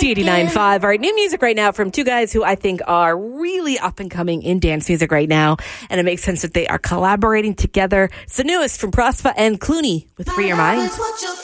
Energy 89.5. All right, new music right now from two guys who I think are really up and coming in dance music right now. And it makes sense that they are collaborating together. It's the newest from Prospa and Clooney with Free Your Mind.